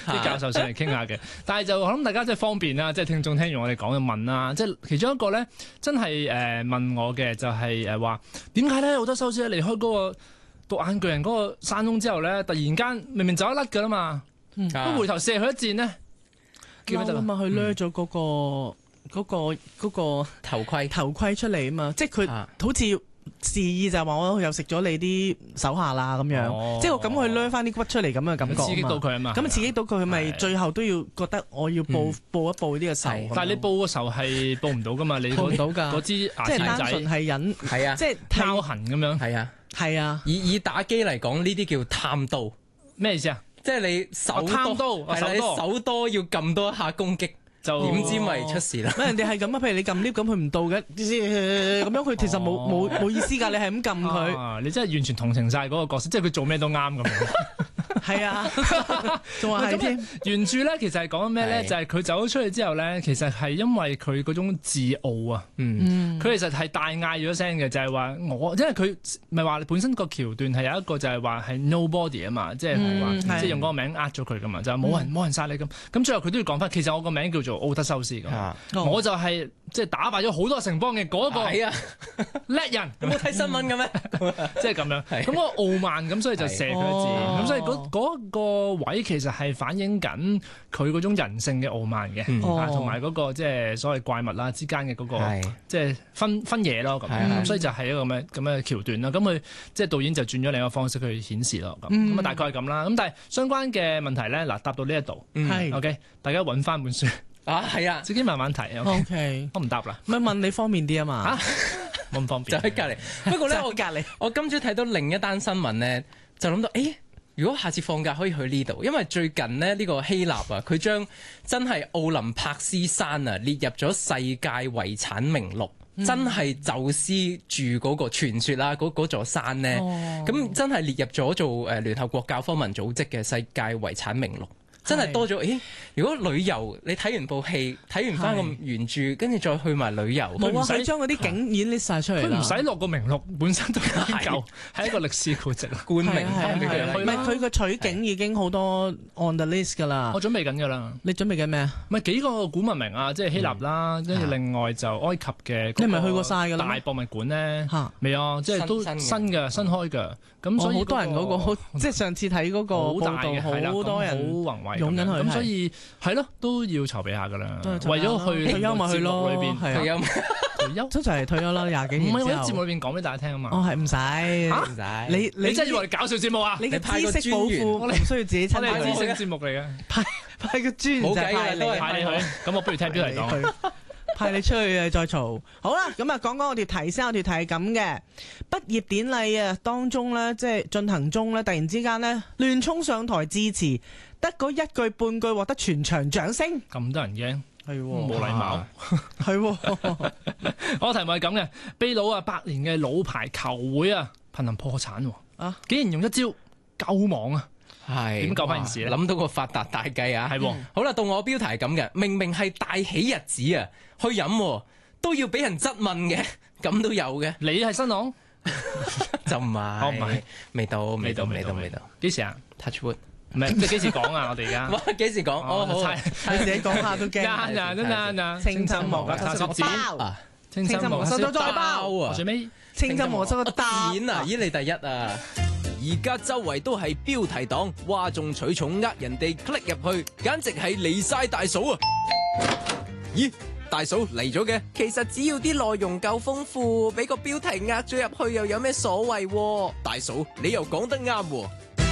啲教授上嚟傾下嘅。但係就我諗大家即係方便啦，即係聽眾聽完我哋講就問啦。即係其中一個咧，真係問我嘅就係話點解咧？奧德修斯離開嗰個獨眼巨人嗰個山窿之後咧，突然間明明走得甩㗎啦嘛，都回頭射佢一箭咧， 叫乜得嘛？佢掠咗嗰個頭盔出嚟啊嘛，即係佢好似示意就係話我又食咗你啲手下啦咁樣，即係我咁佢掠翻啲骨出嚟咁嘅感覺刺激到佢啊嘛， 咁刺激到佢咪最後都要覺得我要報一報呢個仇。 但係你報個仇係報唔到噶嘛，你報唔到㗎，嗰支牙籤仔即係單純係忍， 係啊， 即係拗痕咁樣， 係啊。 以打機嚟講，呢啲叫貪刀， 咩意思啊？ 即係你手多，係啦，你手多要撳多一下攻擊。就點知咪出事啦？ 人哋係咁啊，譬如你撳 lift 咁，佢唔到嘅，咁樣佢其實冇意思㗎。你係咁撳佢， 你真係完全同情晒嗰個角色，即係佢做咩都啱咁樣。 係啊，仲話係添。 原著咧其實係講緊咩咧？就係佢走咗出去之後咧，其實係因為佢嗰種自傲啊。佢其實係大嗌咗聲嘅，就係話我，因為佢咪話本身個橋段係有一個就係話係 nobody 啊嘛，即係話即係用嗰個名呃咗佢噶嘛，就冇人殺你咁。咁最後佢都要講翻，其實我個名叫做奧德修斯咁，我就係即係打敗咗好多城邦嘅嗰個叻人。 有冇睇新聞嘅咩？ 即係咁樣，咁個傲慢咁，所以就射佢一箭。咁所以嗰個位其實係反映緊佢嗰種人性嘅傲慢嘅，同埋嗰個即係所謂怪物啦之間嘅嗰個即係分野咯。咁所以就係一個咁嘅橋段啦。咁佢即係導演就轉咗另一個方式去顯示咯。咁大概係咁啦。咁但係相關嘅問題咧，嗱答到呢一度，OK，大家揾翻本書。 係啊， 自己慢慢睇。OK，我唔答啦。 咪問你方便啲啊嘛？ 冇咁方便。 就喺隔離。不過咧，我今朝睇到另一單新聞咧，就諗到，如果下次放假可以去呢度，因為最近呢個希臘啊，佢將真係奧林帕斯山啊列入咗世界遺產名錄，真係宙斯住嗰個傳說啦，嗰座山呢，咁真係列入咗做聯合國教科文組織嘅世界遺產名錄。真係多咗，如果旅遊你睇完部戲，睇完翻個原著，跟住再去埋旅遊， 冇啊！佢將嗰啲景演 list 曬出嚟， 佢唔使落個名錄，本身都已經夠，係一個歷史古蹟冠名。 唔係佢個取景已經好多 on the list 㗎啦。 我準備緊㗎啦。 你準備緊咩啊？ 咪幾個古文明啊，即係希臘啦，跟住另外就埃及嘅。 你咪去過晒㗎啦？ 大博物館咧，未啊？即係都新嘅，新開㗎。咁所以好多人嗰個，即係上次睇嗰個報道，好多人好宏偉。 湧緊去， 咁所以係咯，都要籌備下噶啦。為咗去退休咪去咯， 裏邊退休都就係退休啦，廿幾年之後。 唔係我喺節目裏邊講俾大家聽啊嘛。 係唔使，你真係以為搞笑節目啊？ 你嘅知識寶庫，我哋唔需要自己親。 我哋係知識節目嚟嘅， 派個專就派你去。咁我不如聽標題黨。 派你出去再嘈。好啦，咁啊講講我條題先。我條題係咁嘅，畢業典禮啊當中咧，即係進行中咧，突然之間咧亂衝上台致辭，得嗰一句半句獲得全場掌聲。咁多人驚， 係冇禮貌， 係。 我題目係咁嘅，秘魯100年嘅老牌球會啊，瀕臨破產啊，竟然用一招救網啊！係點救翻件事咧？ 諗到個發達大計啊！ 係好啦，到我標題係咁嘅，明明係大喜日子啊，去飲都要俾人質問嘅，咁都有嘅。 你係新郎就唔係？ 唔係， 未到。 幾時啊 ？Touch wood， 唔係即係幾時講啊？我哋而家哇，幾時講？哦，好， 你自己講下都驚。 啱， 清真磨嘅手包，清真磨手再包啊！ 最尾清真磨手個片啊！咦，你第一啊！ 而家周圍都係標題黨，嘩眾取寵，呃人哋 click 入去，簡直係離晒大嫂啊！咦，大嫂嚟咗嘅？ 其實只要啲內容夠豐富，俾個標題呃咗入去又有咩所謂？ 大嫂，你又講得啱喎！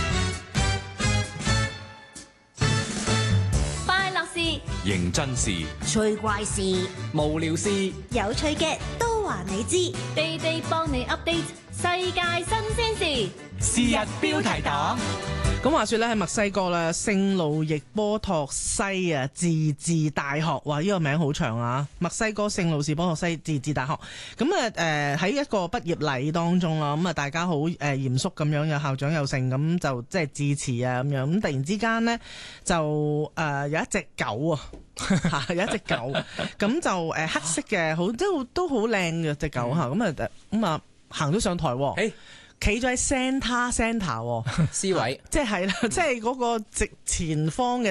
快樂事、 認真事、 趣怪事、 無聊事、 有趣嘅都話你知，地地幫你 update 世界新鮮事。 是日標題黨。咁話說咧，喺墨西哥啦，聖路易波托西啊自治大學，哇！呢個名好長啊，墨西哥聖路士波托西自治大學。咁啊喺一個畢業禮當中啦，咁啊大家好嚴肅咁樣，有校長有盛咁就即係致辭啊咁樣。咁突然之間呢，就有一隻狗啊，有一隻狗，咁就黑色嘅，好都好靚嘅隻狗嚇，咁啊行咗上台喎。企咗喺 center C 位， 即係啦，即係嗰個直前方嘅